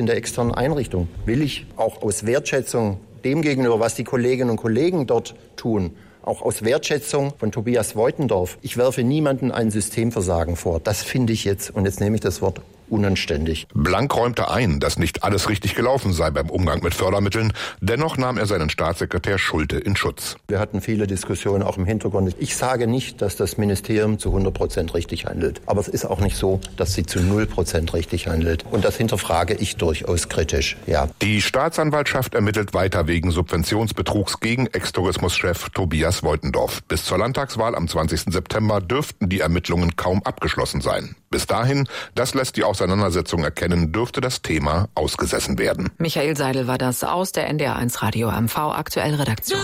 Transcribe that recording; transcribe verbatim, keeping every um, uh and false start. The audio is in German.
in der externen Einrichtung. Will ich auch aus Wertschätzung dem gegenüber, was die Kolleginnen und Kollegen dort tun, auch aus Wertschätzung von Tobias Woitendorf. Ich werfe niemandem ein Systemversagen vor. Das finde ich jetzt, und jetzt nehme ich das Wort, unanständig. Blank räumte ein, dass nicht alles richtig gelaufen sei beim Umgang mit Fördermitteln. Dennoch nahm er seinen Staatssekretär Schulte in Schutz. Wir hatten viele Diskussionen auch im Hintergrund. Ich sage nicht, dass das Ministerium zu hundert Prozent richtig handelt. Aber es ist auch nicht so, dass sie zu null Prozent richtig handelt. Und das hinterfrage ich durchaus kritisch, ja. Die Staatsanwaltschaft ermittelt weiter wegen Subventionsbetrugs gegen Ex-Tourismuschef Tobias Woitendorf. Bis zur Landtagswahl am zwanzigsten September dürften die Ermittlungen kaum abgeschlossen sein. Bis dahin, das lässt die Auseinandersetzung erkennen, dürfte das Thema ausgesessen werden. Michael Seidel war das aus der N D R eins Radio M V Aktuell Redaktion.